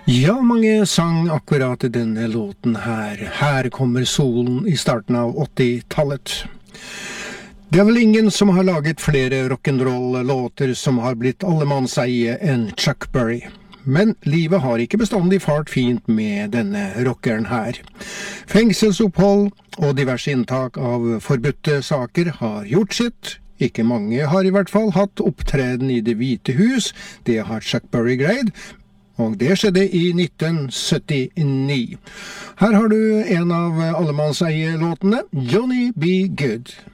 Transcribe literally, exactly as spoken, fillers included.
Ja, mange sang akkurat denne låten her. Her kommer solen i starten av åttitallet. Det er vel ingen som har laget flere rock'n'roll-låter som har blitt allemannseie enn Chuck Berry. Men livet har ikke bestandig fart fint med denne rockeren her. Fengselsopphold og diverse inntak av forbudte saker har gjort sitt. Ikke mange har i hvert fall hatt opptreden i Det hvite hus, det har Chuck Berry greid, og det skjedde i nitten syttini. Her har du en av allemannseie-låtene, Johnny B. Good.